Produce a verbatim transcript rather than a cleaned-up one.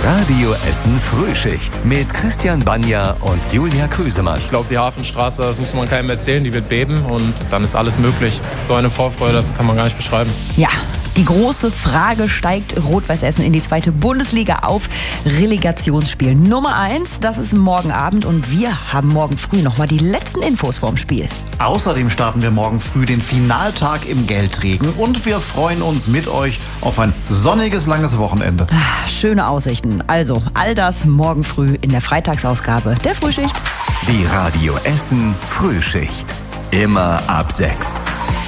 Radio Essen Frühschicht mit Christian Banja und Julia Krüsemann. Ich glaube, die Hafenstraße, das muss man keinem erzählen, die wird beben und dann ist alles möglich. So eine Vorfreude, das kann man gar nicht beschreiben. Ja, die große Frage: Steigt Rot-Weiß Essen in die zweite Bundesliga auf? Relegationsspiel Nummer eins, das ist morgen Abend und wir haben morgen früh nochmal die letzten Infos vorm Spiel. Außerdem starten wir morgen früh den Finaltag im Geldregen und wir freuen uns mit euch auf ein sonniges, langes Wochenende. Ah, schöne Aussichten. Also, all das morgen früh in der Freitagsausgabe der Frühschicht. Die Radio Essen Frühschicht. Immer ab sechs.